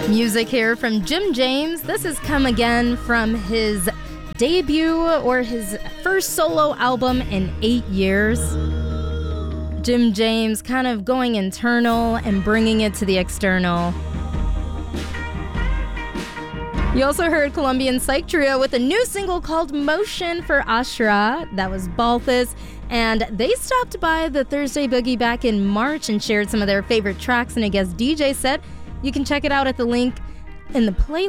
Music here from Jim James. This has come again from his debut or his first solo album in 8 years. Jim James kind of going internal and bringing it to the external. You also heard Colombian Psych Trio with a new single called Motion for Ashra. That was Balthus. And they stopped by the Thursday Boogie back in March and shared some of their favorite tracks in a guest DJ set. You can check it out at the link in the playlist.